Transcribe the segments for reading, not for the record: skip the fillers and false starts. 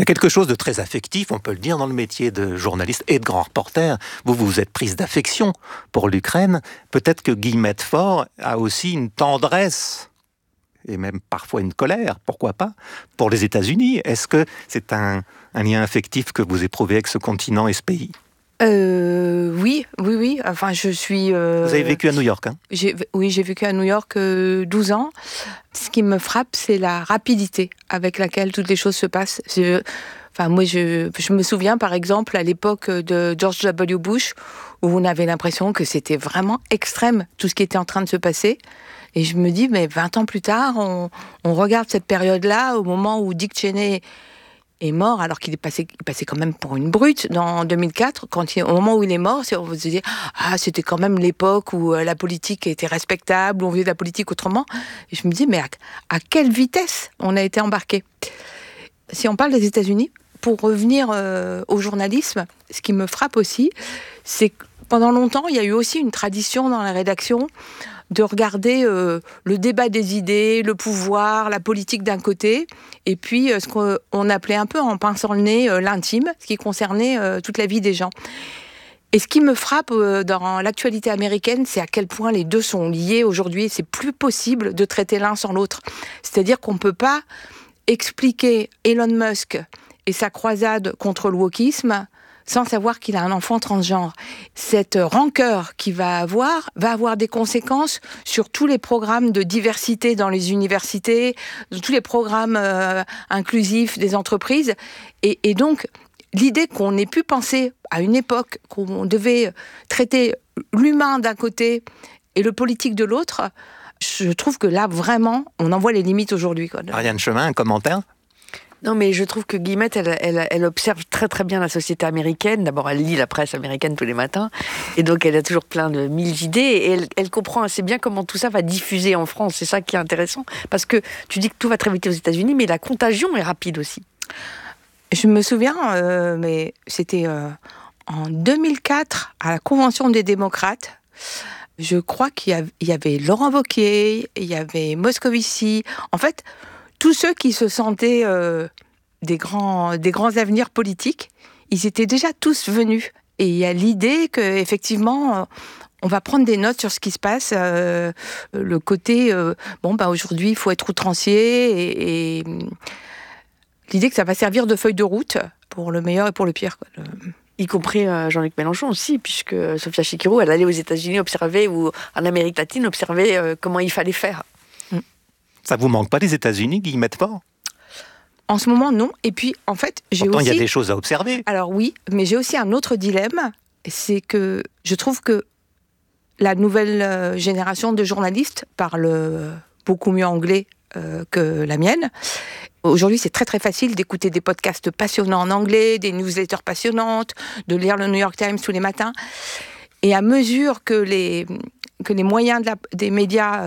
y a quelque chose de très affectif, on peut le dire, dans le métier de journaliste et de grand reporter. Vous vous êtes prise d'affection pour l'Ukraine. Peut-être que Guillemette Faure a aussi une tendresse, et même parfois une colère, pourquoi pas, pour les États-Unis. Est-ce que c'est un lien affectif que vous éprouvez avec ce continent et ce pays ? Oui. Enfin, je suis... Vous avez vécu à New York, hein ? Oui, j'ai vécu à New York 12 ans. Ce qui me frappe, c'est la rapidité avec laquelle toutes les choses se passent. Je me souviens, par exemple, à l'époque de George W. Bush, où on avait l'impression que c'était vraiment extrême, tout ce qui était en train de se passer. Et je me dis, mais 20 ans plus tard, on regarde cette période-là, au moment où Dick Cheney est mort, alors qu'il passait quand même pour une brute en 2004. Au moment où il est mort, on se dit c'était quand même l'époque où la politique était respectable, où on faisait de la politique autrement. Et je me dis, mais à quelle vitesse on a été embarqué ? Si on parle des États-Unis, pour revenir au journalisme, ce qui me frappe aussi, c'est que pendant longtemps, il y a eu aussi une tradition dans la rédaction de regarder le débat des idées, le pouvoir, la politique d'un côté, et puis ce qu'on appelait un peu en pinçant le nez l'intime, ce qui concernait toute la vie des gens. Et ce qui me frappe dans l'actualité américaine, c'est à quel point les deux sont liés aujourd'hui. C'est plus possible de traiter l'un sans l'autre. C'est-à-dire qu'on ne peut pas expliquer Elon Musk et sa croisade contre le wokisme sans savoir qu'il a un enfant transgenre. Cette rancœur qu'il va avoir des conséquences sur tous les programmes de diversité dans les universités, tous les programmes inclusifs des entreprises. Et donc, l'idée qu'on ait pu penser à une époque qu'on devait traiter l'humain d'un côté et le politique de l'autre, je trouve que là, vraiment, on en voit les limites aujourd'hui. Ariane Chemin, un commentaire ? Non, mais je trouve que Guillemette, elle observe très très bien la société américaine. D'abord, elle lit la presse américaine tous les matins, et donc elle a toujours plein de mille idées, et elle comprend assez bien comment tout ça va diffuser en France. C'est ça qui est intéressant, parce que tu dis que tout va très vite aux États-Unis, mais la contagion est rapide aussi. Je me souviens, mais c'était en 2004, à la Convention des démocrates. Je crois qu'il y avait Laurent Wauquiez, il y avait Moscovici. En fait, tous ceux qui se sentaient des grands avenirs politiques, ils étaient déjà tous venus. Et il y a l'idée qu'effectivement, on va prendre des notes sur ce qui se passe. Le côté, aujourd'hui, il faut être outrancier. Et l'idée que ça va servir de feuille de route pour le meilleur et pour le pire. Y compris Jean-Luc Mélenchon aussi, puisque Sofia Chikirou, elle allait aux États-Unis observer, ou en Amérique latine, observer comment il fallait faire. Ça vous manque pas les États-Unis, Guillemette Faure ? En ce moment, non. Et puis, en fait, Pourtant, il y a des choses à observer. Alors oui, mais j'ai aussi un autre dilemme, c'est que je trouve que la nouvelle génération de journalistes parle beaucoup mieux anglais que la mienne. Aujourd'hui, c'est très très facile d'écouter des podcasts passionnants en anglais, des newsletters passionnantes, de lire le New York Times tous les matins. Et à mesure que les moyens des médias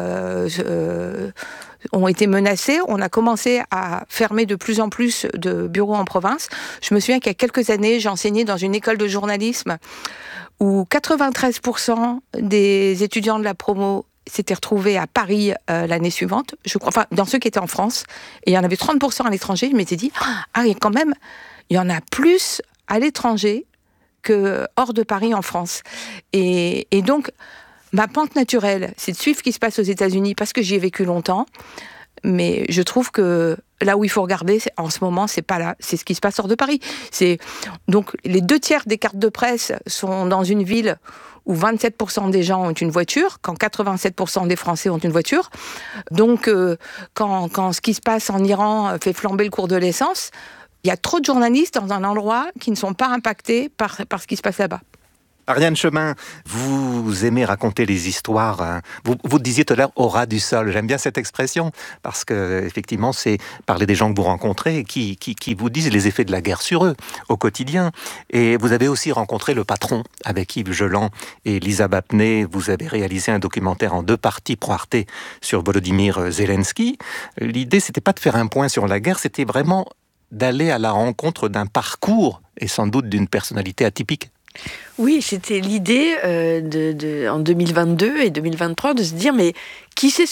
ont été menacés, on a commencé à fermer de plus en plus de bureaux en province. Je me souviens qu'il y a quelques années, j'enseignais dans une école de journalisme où 93% des étudiants de la promo s'étaient retrouvés à Paris l'année suivante, je crois, enfin, dans ceux qui étaient en France, et il y en avait 30% à l'étranger. Je m'étais dit, quand même, il y en a plus à l'étranger que hors de Paris en France. Et donc, ma pente naturelle, c'est de suivre ce qui se passe aux États-Unis parce que j'y ai vécu longtemps. Mais je trouve que là où il faut regarder, en ce moment, c'est pas là. C'est ce qui se passe hors de Paris. Donc, les 2/3 des cartes de presse sont dans une ville où 27% des gens ont une voiture, quand 87% des Français ont une voiture. Donc, quand ce qui se passe en Iran fait flamber le cours de l'essence, il y a trop de journalistes dans un endroit qui ne sont pas impactés par ce qui se passe là-bas. Ariane Chemin, vous aimez raconter les histoires. Hein. Vous disiez tout à l'heure au ras du sol. J'aime bien cette expression parce que effectivement, c'est parler des gens que vous rencontrez qui vous disent les effets de la guerre sur eux au quotidien. Et vous avez aussi rencontré le patron avec Yves Geland et Lisa Bapné. Vous avez réalisé un documentaire en 2 parties pour Arte sur Volodymyr Zelensky. L'idée, c'était pas de faire un point sur la guerre, c'était vraiment d'aller à la rencontre d'un parcours et sans doute d'une personnalité atypique. Oui, c'était l'idée en 2022 et 2023 de se dire, mais qui c'est ce type ?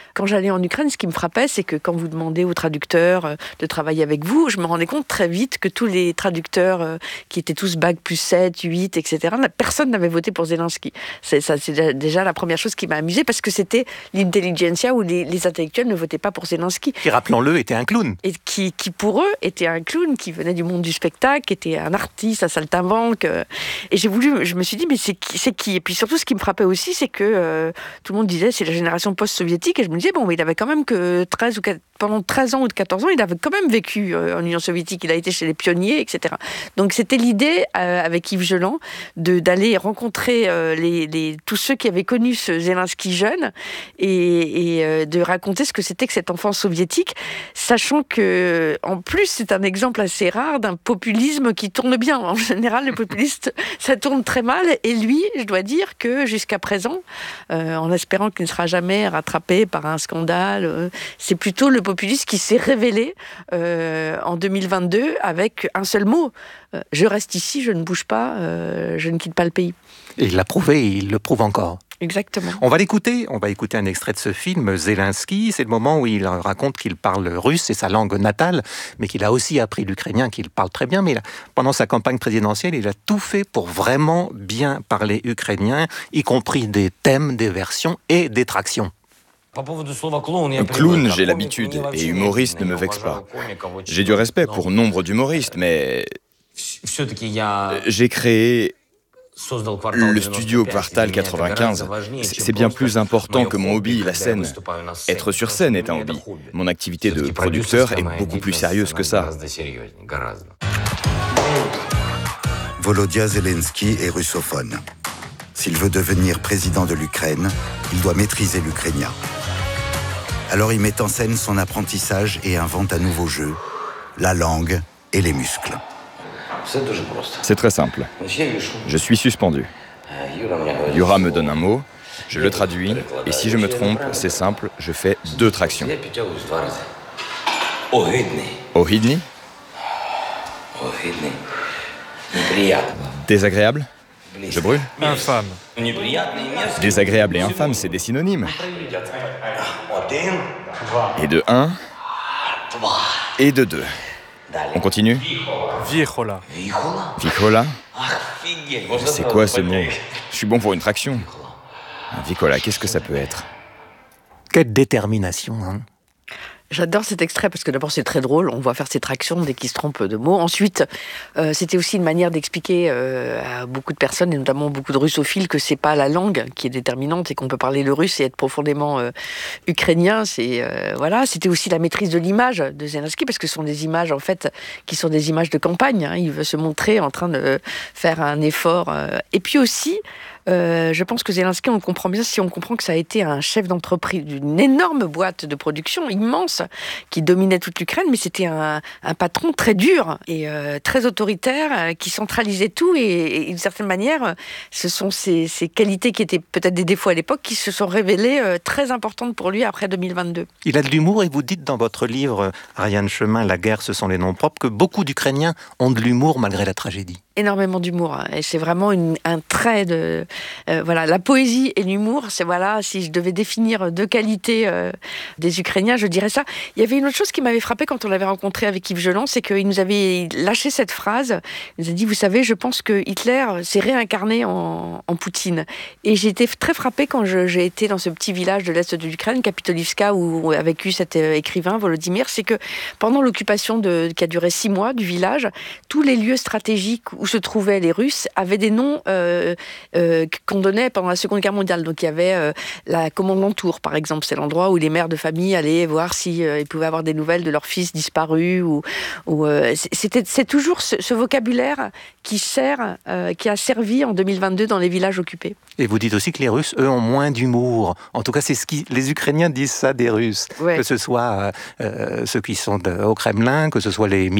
quand j'allais en Ukraine, ce qui me frappait, c'est que quand vous demandez aux traducteurs de travailler avec vous, je me rendais compte très vite que tous les traducteurs qui étaient tous bac plus 7, 8, etc., personne n'avait voté pour Zelensky. C'est déjà la première chose qui m'a amusée, parce que c'était l'intelligentsia où les intellectuels ne votaient pas pour Zelensky. Qui, rappelons-le, était un clown. Et qui pour eux, était un clown, qui venait du monde du spectacle, qui était un artiste, un saltimbanque. Et je me suis dit, mais c'est qui? Et puis surtout, ce qui me frappait aussi, c'est que tout le monde disait, c'est la génération post-soviétique. Et je me disais, bon, il avait quand même que pendant 13 ans ou 14 ans, il avait quand même vécu en Union soviétique. Il a été chez les pionniers, etc. Donc c'était l'idée, avec Yves Geland, d'aller rencontrer tous ceux qui avaient connu ce Zelensky jeune et de raconter ce que c'était que cet enfant soviétique, sachant que, en plus, c'est un exemple assez rare d'un populisme qui tourne bien. En général, les populistes, ça tourne très mal. Et lui, je dois dire que jusqu'à présent, en espérant qu'il ne sera jamais rattrapé par un scandale, c'est plutôt le populiste qui s'est révélé en 2022 avec un seul mot. Je reste ici, je ne bouge pas, je ne quitte pas le pays. Et il l'a prouvé, et il le prouve encore. Exactement. On va écouter un extrait de ce film, Zelensky. C'est le moment où il raconte qu'il parle russe, c'est sa langue natale, mais qu'il a aussi appris l'ukrainien, qu'il parle très bien. Mais pendant sa campagne présidentielle, il a tout fait pour vraiment bien parler ukrainien, y compris des thèmes, des versions et des tractions. Clown, j'ai l'habitude, et humoriste ne me vexe pas. J'ai du respect pour nombre d'humoristes, mais j'ai créé le studio Quartal 95. C'est bien plus important que mon hobby, la scène. Être sur scène est un hobby. Mon activité de producteur est beaucoup plus sérieuse que ça. Volodya Zelensky est russophone. S'il veut devenir président de l'Ukraine, il doit maîtriser l'ukrainien. Alors il met en scène son apprentissage et invente un nouveau jeu, la langue et les muscles. C'est très simple. Je suis suspendu. Yura me donne un mot, je le traduis, et si je me trompe, c'est simple, je fais 2 tractions. Ohidni? Désagréable? Je brûle? Infâme. Désagréable et infâme, c'est des synonymes. Et de 1, et de 2. On continue? Viejola. Vicola? C'est quoi ce mot? Je suis bon pour une traction. Vicola, qu'est-ce que ça peut être? Quelle détermination, hein. J'adore cet extrait parce que d'abord c'est très drôle, on voit faire ses tractions dès qu'il se trompe de mots. Ensuite, c'était aussi une manière d'expliquer à beaucoup de personnes, et notamment beaucoup de russophiles, que c'est pas la langue qui est déterminante et qu'on peut parler le russe et être profondément ukrainien. C'était aussi la maîtrise de l'image de Zelensky, parce que ce sont des images en fait qui sont des images de campagne. Hein. Il veut se montrer en train de faire un effort. Et puis aussi, je pense que Zelensky, on le comprend bien si on comprend que ça a été un chef d'entreprise d'une énorme boîte de production immense qui dominait toute l'Ukraine, mais c'était un patron très dur et très autoritaire qui centralisait tout et d'une certaine manière, ce sont ces qualités qui étaient peut-être des défauts à l'époque qui se sont révélées très importantes pour lui après 2022. Il a de l'humour et vous dites dans votre livre, Ariane Chemin, La guerre, ce sont les noms propres, que beaucoup d'Ukrainiens ont de l'humour malgré la tragédie. Énormément d'humour, hein. Et c'est vraiment un trait de la poésie et l'humour. C'est si je devais définir 2 qualités des Ukrainiens, je dirais ça. Il y avait une autre chose qui m'avait frappé quand on l'avait rencontré avec Yves Geland, c'est qu'il nous avait lâché cette phrase. Il nous a dit, vous savez, je pense que Hitler s'est réincarné en Poutine. Et j'ai été très frappée quand j'ai été dans ce petit village de l'est de l'Ukraine, Kapitolivska, où a vécu cet écrivain Volodymyr. C'est que pendant l'occupation qui a duré 6 mois du village, tous les lieux stratégiques où se trouvaient les Russes avaient des noms qu'on donnait pendant la Seconde Guerre mondiale. Donc il y avait la Kommandantur, par exemple. C'est l'endroit où les mères de famille allaient voir si ils pouvaient avoir des nouvelles de leurs fils disparus. C'est toujours ce vocabulaire qui a servi en 2022 dans les villages occupés. Et vous dites aussi que les Russes, eux, ont moins d'humour. En tout cas, c'est les Ukrainiens disent ça des Russes. Ouais. Que ce soit ceux qui sont au Kremlin, que ce soit les